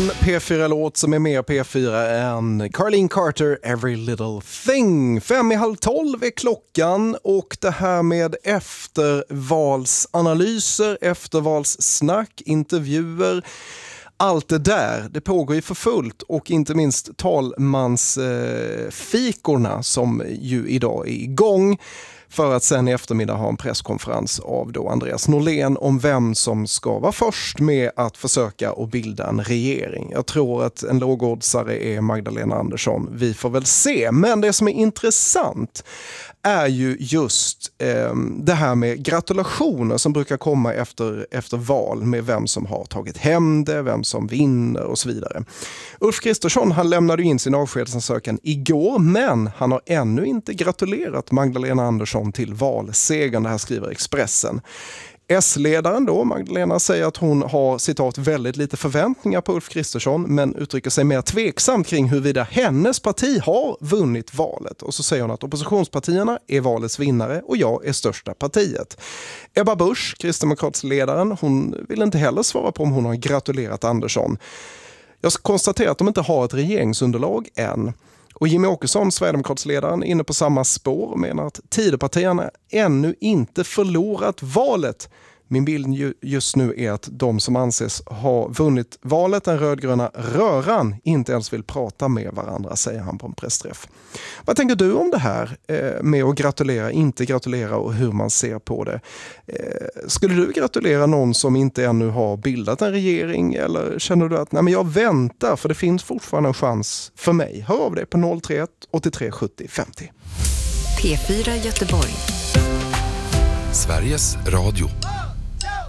P4-låt som är mer P4 än Carlene Carter, Every Little Thing. 11:55 är klockan och det här med eftervalsanalyser, eftervalssnack, intervjuer, allt det där, det pågår ju för fullt och inte minst talmansfikorna som ju idag är igång. För att sen i eftermiddag ha en presskonferens av då Andreas Norlén om vem som ska vara först med att försöka att bilda en regering. Jag tror att en lågoddsare är Magdalena Andersson. Vi får väl se. Men det som är intressant är ju just det här med gratulationer som brukar komma efter val med vem som har tagit hem det, vem som vinner och så vidare. Ulf Kristersson, han lämnade in sin avskedsansökan igår, men han har ännu inte gratulerat Magdalena Andersson till valsegern. Det här skriver Expressen. S-ledaren då, Magdalena, säger att hon har, citat, väldigt lite förväntningar på Ulf Kristersson, men uttrycker sig mer tveksamt kring huruvida hennes parti har vunnit valet. Och så säger hon att oppositionspartierna är valets vinnare och jag är största partiet. Ebba Busch, kristdemokratsledaren, hon vill inte heller svara på om hon har gratulerat Andersson. Jag konstaterar att de inte har ett regeringsunderlag än. Och Jimmy Åkesson, Sverigedemokratsledaren, är inne på samma spår och menar att Tidöpartierna ännu inte förlorat valet. Min bild just nu är att de som anses ha vunnit valet, den rödgröna röran, inte ens vill prata med varandra, säger han på en pressträff. Vad tänker du om det här med att gratulera, inte gratulera och hur man ser på det? Skulle du gratulera någon som inte ännu har bildat en regering, eller känner du att nej, men jag väntar för det finns fortfarande en chans för mig? Hör av dig på 031 83 70 50. P4 Göteborg. Sveriges Radio.